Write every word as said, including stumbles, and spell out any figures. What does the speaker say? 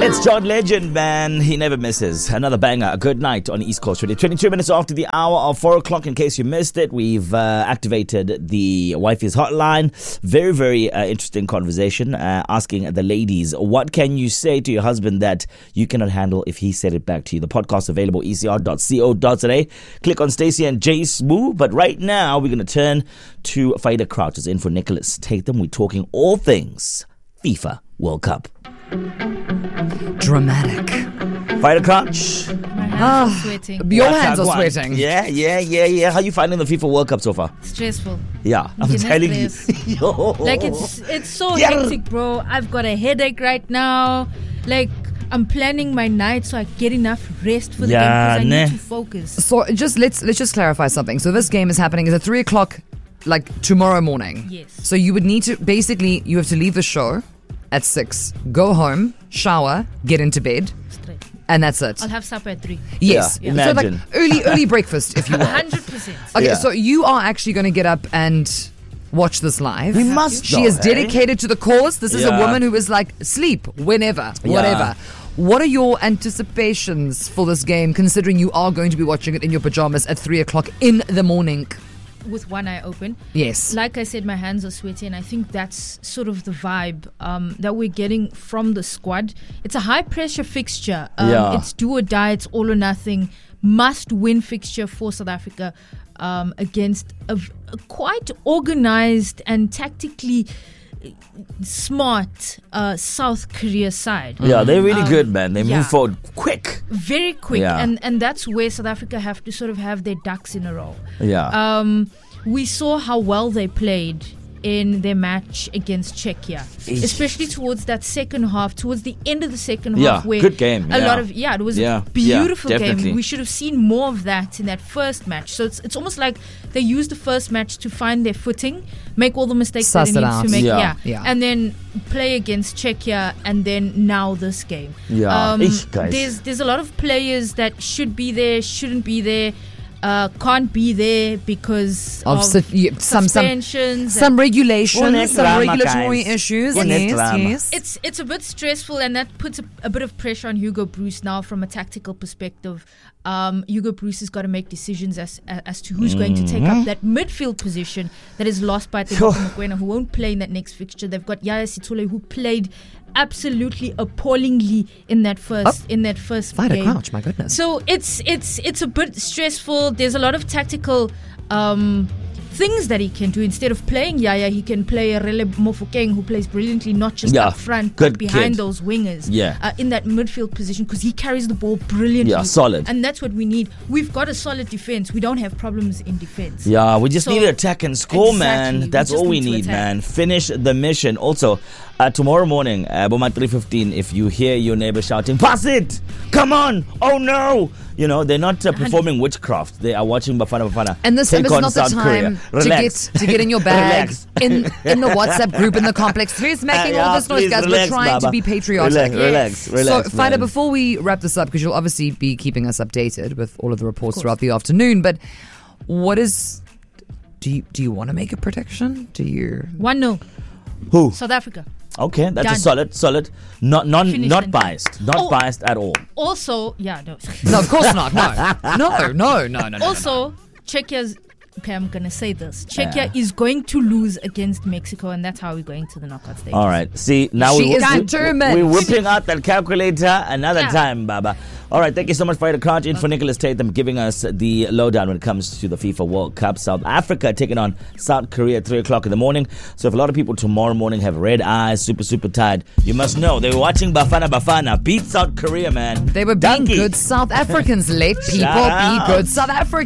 It's John Legend, man. He never misses. Another banger. A good night on East Coast Radio. twenty-two minutes after the hour of four o'clock. In case you missed it, we've uh, activated the Wifey's hotline. Very, very uh, interesting conversation. Uh, asking the ladies, what can you say to your husband that you cannot handle if he said it back to you? The podcast available e c r dot co dot za. Click on Stacey and Jay Smooth. But right now, we're going to turn to Faida Crouch. It's in for Nicholas Tatham. We're talking all things FIFA World Cup. Dramatic. Faida Crouch. My hands are sweating. Your What's hands that are one? sweating. Yeah, yeah, yeah, yeah. How you finding the FIFA World Cup so far? Stressful. Yeah, I'm Goodness telling you. gracious. Yo. Like it's it's so Yeah. hectic, bro. I've got a headache right now. Like I'm planning my night so I get enough rest for the Yeah, game because I ne. need to focus. So just let's let's just clarify something. So this game is happening. It's at three o'clock, like tomorrow morning. Yes. So you would need to basically you have to leave the show at six, go home, shower, get into bed, Straight. and that's it. I'll have supper at three. Yes. Yeah, So like imagine. early early breakfast, if you will. Hundred percent. Okay, Yeah. so you are actually going to get up and watch this live. We must. She though, is eh? dedicated to the cause. This is a Yeah. woman who is like, sleep, whenever, whatever. What are your anticipations for this game, considering you are going to be watching it in your pajamas at three o'clock in the morning? With one eye open. Yes. Like I said, my hands are sweaty, and I think that's sort of the vibe um, that we're getting from the squad. It's a high pressure fixture. Um, Yeah. It's do or die. It's all or nothing. Must win fixture for South Africa um, against a, v- a quite organized and tactically smart uh, South Korea side. Yeah, they're really Um, good, man. They yeah. move forward quick. Very quick, Yeah. and and that's where South Africa have to sort of have their ducks in a row. Yeah. Um, we saw how well they played in their match against Czechia, Eesh. especially towards that second half, towards the end of the second Yeah, half, where good game, a yeah. lot of yeah, it was Yeah, a beautiful yeah, definitely. game. We should have seen more of that in that first match. So it's it's almost like they used the first match to find their footing, make all the mistakes Suss that it they need out. to make, Yeah. yeah. Yeah. and then play against Czechia, and then now this game. Yeah. um, Eesh, guys. there's there's a lot of players that should be there, shouldn't be there. Uh, can't be there because Of of, su- yeah, some- some- suspensions. Some regulations, Connect some drama, regulatory guys. issues. Connect Yes, drama. yes. it's it's a bit stressful, and that puts a, a bit of pressure on Hugo Bruce now from a tactical perspective. Um, Hugo Bruce has got to make decisions as as to who's going to take up that midfield position that is lost by Sure. Tebogo Mokoena, who won't play in that next fixture. They've got Yaya Sithole, who played absolutely appallingly in that first in that first Fight a game. crouch, my goodness. So it's it's it's a bit stressful. There's a lot of tactical um, things that he can do. Instead of playing Yaya, he can play Rele Mofokeng, who plays brilliantly, not just Yeah, up front, good but behind kid. those wingers. Yeah. uh, in that midfield position, because he carries the ball brilliantly. Yeah, solid. And that's what we need. We've got a solid defense. We don't have problems in defense. Yeah, we just So- need to attack and score, Exactly. man. We That's just all we need to need, attack. man. Finish the mission. Also, uh, tomorrow morning, uh, about three fifteen, if you hear your neighbor shouting, pass it! Come on! Oh no! You know, they're not uh, performing witchcraft. They are watching Bafana Bafana. And this, and take this is on not the South Korea. time to get Relax. to get in your bag Relax. in in the WhatsApp group in the complex. Please making Uh, all yeah, this noise, please, guys. relax, We're trying to Baba. be patriotic. Relax, relax, relax, So, Fida, man. before we wrap this up, because you'll obviously be keeping us updated with all of the reports throughout the afternoon, but what is? Do you do you want to make a prediction? Do you? One nil, Who? South Africa. Okay, that's a Done. solid, solid. Not, non, Finished not and done. biased. Not Oh. biased at all. Also, yeah, no. No, of course not. No, no, no, no, no. no, no. Also, Czechia's. Okay, I'm gonna say this. Czechia Yeah. is going to lose against Mexico, and that's how we're going to the knockout stage. All right. See, now She we, is we, determined. we're whipping out that calculator another Yeah. time, Baba. All right. Thank you so much for the crowd. In for Nicholas Tatham giving us the lowdown when it comes to the FIFA World Cup. South Africa taking on South Korea at three o'clock in the morning. So if a lot of people tomorrow morning have red eyes, super, super tired, you must know they were watching Bafana Bafana beat South Korea, man. They were being Donkey. good South Africans. Let people Shout be out. good South Africans.